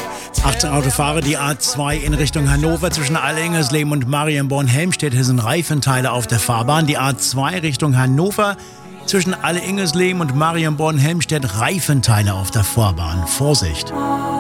18 Autofahrer, die A2 in Richtung Hannover zwischen Allingersleben und Marienborn-Helmstedt. Hier sind Reifenteile auf der Fahrbahn. Die A2 Richtung Hannover zwischen Allingersleben und Marienborn-Helmstedt. Reifenteile auf der Fahrbahn. Vorsicht!